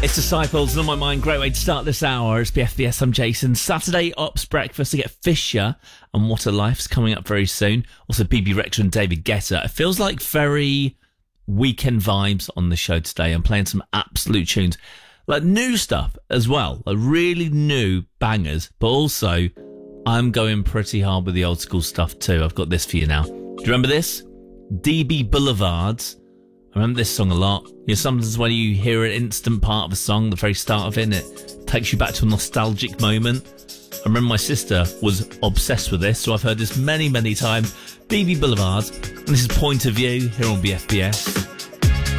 It's Disciples, On My Mind. Great way to start this hour. It's BFBS, I'm Jason. Saturday Ops Breakfast to get Fisher and What a Life's coming up very soon. Also BB Rector and David Guetta. It feels like very weekend vibes on the show today. I'm playing some absolute tunes. Like new stuff as well. Like really new bangers. But also, I'm going pretty hard with the old school stuff too. I've got this for you now. Do you remember this? DB Boulevards. I remember this song a lot. You know, sometimes when you hear an instant part of a song, the very start of it takes you back to a nostalgic moment. I remember my sister was obsessed with this, so I've heard this many, many times. BB Boulevards, and this is Point of View here on BFBS.